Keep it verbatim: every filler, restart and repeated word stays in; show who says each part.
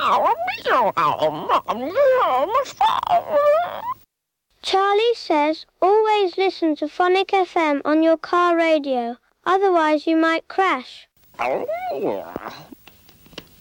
Speaker 1: Charlie says always listen to Phonic F M on your car radio, otherwise you might crash.